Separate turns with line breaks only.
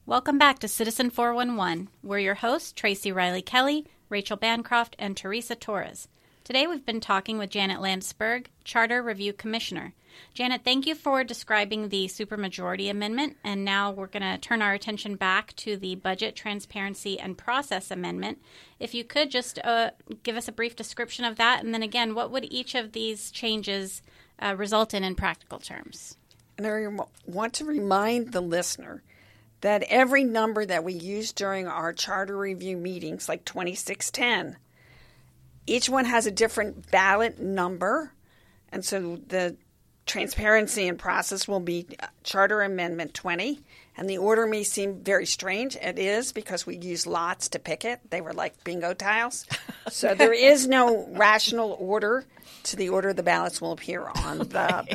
Welcome back to Citizen 411. We're your hosts, Tracy Riley Kelly, Rachel Bancroft, and Teresa Torres. Today we've been talking with Janet Landsberg, Charter Review Commissioner. Janet, thank you for describing the supermajority amendment, and now we're going to turn our attention back to the Budget Transparency and Process Amendment. If you could just give us a brief description of that, and then again, what would each of these changes result in practical terms?
And I want to remind the listener that every number that we use during our charter review meetings, like 2610, each one has a different ballot number. And so the transparency and process will be Charter Amendment 20. And the order may seem very strange. It is, because we use lots to pick it. They were like bingo tiles. So there is no rational order to the order the ballots will appear on the